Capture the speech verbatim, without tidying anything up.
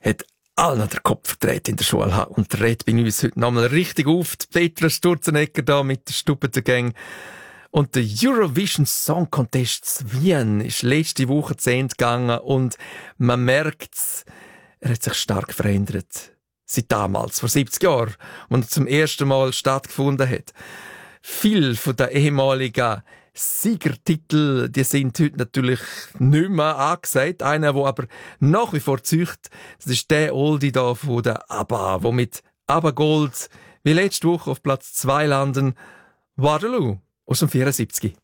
hat allen den Kopf verdreht in der Schule und dreht bei uns heute nochmal richtig auf. Die Petra Sturzenegger da mit der Stubbengang. Und der Eurovision Song Contest Wien ist letzte Woche zu Ende gegangen und man merkt, er hat sich stark verändert. Seit damals, vor siebzig Jahren, als er zum ersten Mal stattgefunden hat. Viele von den ehemaligen Siegertitel, die sind heute natürlich nicht mehr angesagt. Einer, der aber nach wie vor zeugt, das ist der Oldie da von der ABBA, der mit ABBA Gold wie letzte Woche auf Platz zwei landen. Waterloo aus dem vierundsiebzig.